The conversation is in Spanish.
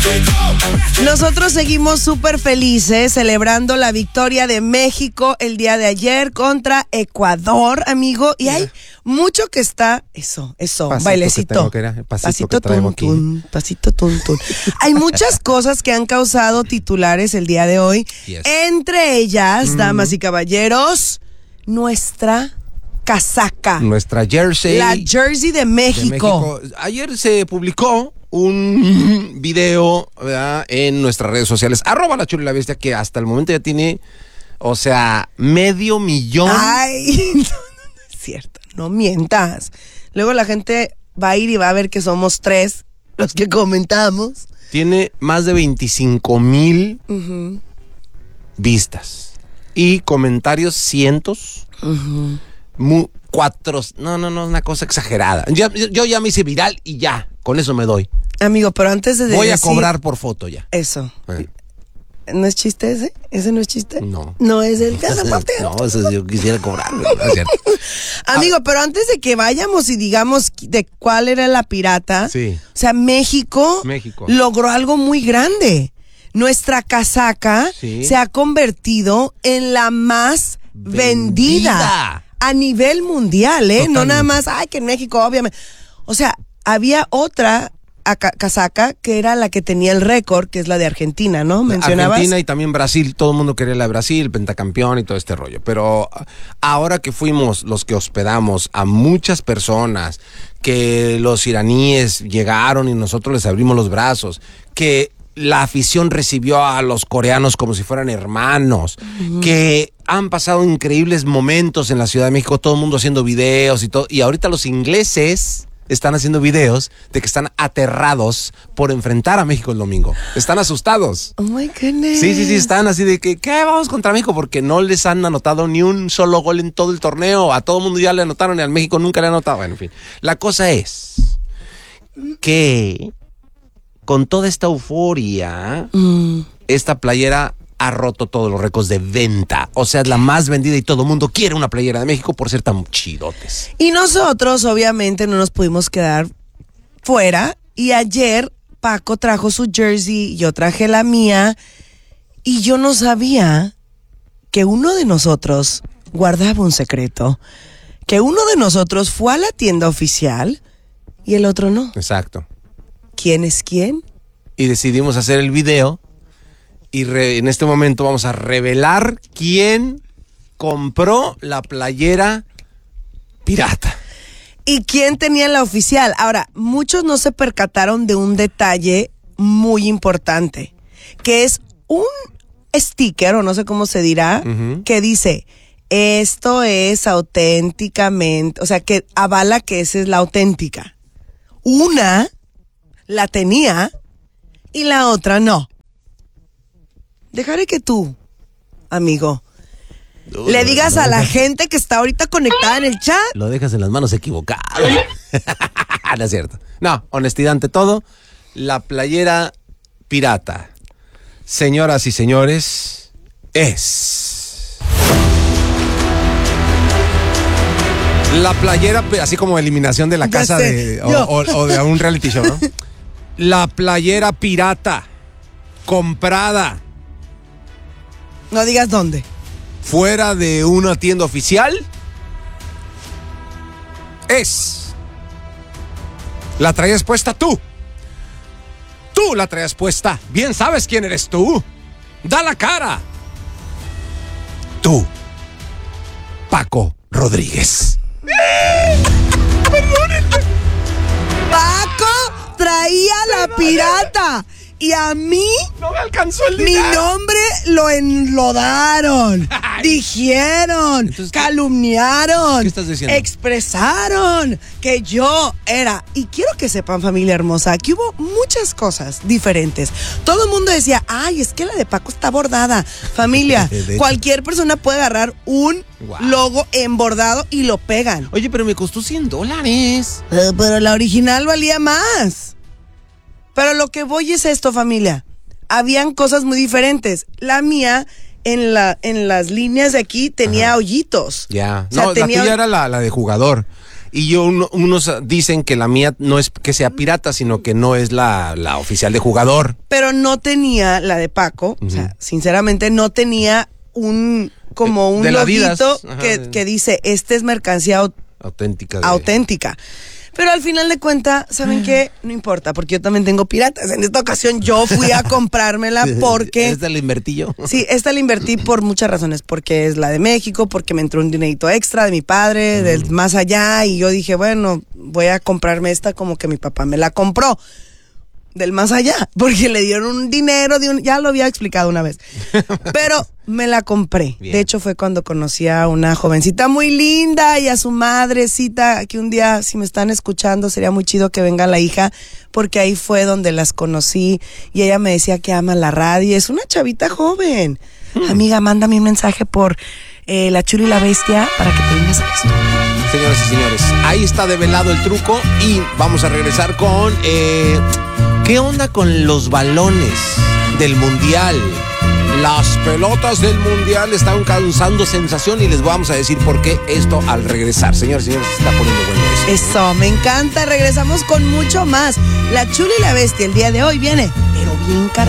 Nosotros seguimos súper felices celebrando la victoria de México el día de ayer contra Ecuador, amigo. Y hay mucho que está... Eso, Pasito bailecito. que tengo, que Pasito traigo aquí. pasito tun. Hay muchas cosas que han causado titulares el día de hoy. Yes. Entre ellas, damas y caballeros, nuestra casaca. Nuestra jersey. La jersey de México. Ayer se publicó un video, ¿verdad?, en nuestras redes sociales, @LaChula y la Bestia, que hasta el momento ya tiene, o sea, 500,000. Ay, no es cierto, no mientas. Luego la gente va a ir y va a ver que somos 3 los que comentamos. Tiene más de 25,000 vistas y comentarios cientos. No, una cosa exagerada. Yo ya me hice viral y ya, con eso me doy. Amigo, pero antes de Voy a decir cobrar por foto ya. eso. ¿No es chiste ese? ¿Ese no es chiste? No. No es el caso. No, eso yo quisiera cobrar, no es cierto. Amigo, pero antes de que vayamos y digamos de cuál era la pirata, Sí. o sea, México logró algo muy grande. Nuestra casaca se ha convertido en la más vendida a nivel mundial, ¿eh? Totalmente. No nada más, que en México, obviamente. O sea, había otra casaca que era la que tenía el récord, que es la de Argentina, ¿no? ¿Mencionabas? Argentina y también Brasil, todo el mundo quería la de Brasil, pentacampeón y todo este rollo. Pero ahora que fuimos los que hospedamos a muchas personas, que los iraníes llegaron y nosotros les abrimos los brazos, que la afición recibió a los coreanos como si fueran hermanos, que han pasado increíbles momentos en la Ciudad de México, todo el mundo haciendo videos y todo, y ahorita los ingleses están haciendo videos de que están aterrados por enfrentar a México el domingo. Están asustados. Oh my goodness. Sí, están así de que, ¿qué? Vamos contra México, porque no les han anotado ni un solo gol en todo el torneo. A todo el mundo ya le anotaron y al México nunca le han anotado. Bueno, en fin. La cosa es que con toda esta euforia, esta playera ha roto todos los récords de venta. O sea, es la más vendida y todo el mundo quiere una playera de México por ser tan chidotes. Y nosotros, obviamente, no nos pudimos quedar fuera. Y ayer Paco trajo su jersey, yo traje la mía. Y yo no sabía que uno de nosotros guardaba un secreto. Que uno de nosotros fue a la tienda oficial y el otro no. Exacto. ¿Quién es quién? Y decidimos hacer el video. Y en este momento vamos a revelar quién compró la playera pirata. ¿Y quién tenía la oficial? Ahora, muchos no se percataron de un detalle muy importante, que es un sticker, o no sé cómo se dirá, que dice, esto es auténticamente, o sea, que avala que esa es la auténtica. Una la tenía y la otra no. Dejaré que tú, amigo, le digas a la gente que está ahorita conectada en el chat. Lo dejas en las manos equivocadas. No es cierto. No, honestidad ante todo. La playera pirata, señoras y señores, es la playera, así como eliminación de la casa o de un reality show, ¿no? La playera pirata comprada. No digas dónde. Fuera de una tienda oficial. La traías puesta tú. Tú la traías puesta. Bien sabes quién eres tú. Da la cara. Tú, Paco Rodríguez. Paco traía la pirata. Y a mí no me alcanzó el mi dinero. nombre lo enlodaron, dijeron, entonces, calumniaron, ¿qué estás diciendo? Expresaron que yo era. Y quiero que sepan, familia hermosa, que hubo muchas cosas diferentes. Todo el mundo decía, ay, es que la de Paco está bordada. Familia, cualquier persona puede agarrar un logo embordado y lo pegan. Oye, pero me costó $100. Pero la original valía más. Pero lo que voy es esto, familia. Habían cosas muy diferentes. La mía, en las líneas de aquí, tenía hoyitos. Ya. O sea, no, la tuya era la de jugador. Y unos dicen que la mía no es que sea pirata, sino que no es la oficial de jugador. Pero no tenía la de Paco, o sea, sinceramente no tenía un loguito que dice, este es mercancía auténtica. Pero al final de cuentas, ¿saben qué? No importa, porque yo también tengo piratas. En esta ocasión yo fui a comprármela porque... ¿Esta la invertí yo? Sí, esta la invertí por muchas razones. Porque es la de México, porque me entró un dinerito extra de mi padre, del más allá. Y yo dije, bueno, voy a comprarme esta como que mi papá me la compró. Del más allá, porque le dieron un dinero, ya lo había explicado una vez, pero me la compré. Bien. De hecho fue cuando conocí a una jovencita muy linda y a su madrecita, que un día, si me están escuchando, sería muy chido que venga la hija, porque ahí fue donde las conocí y ella me decía que ama la radio. Es una chavita joven. Amiga, mándame un mensaje por La Chula y la Bestia para que te vengas a esto. Señoras y señores, ahí está develado el truco y vamos a regresar con... ¿qué onda con los balones del Mundial? Las pelotas del Mundial están causando sensación y les vamos a decir por qué esto al regresar. Señores y señores, se está poniendo bueno esto. Eso, me encanta. Regresamos con mucho más. La Chula y la Bestia el día de hoy viene, pero bien cargada.